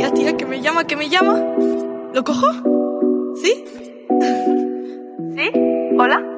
tía, que me llama, que me llama. ¿Lo cojo? ¿Sí? ¿Sí? ¿Hola?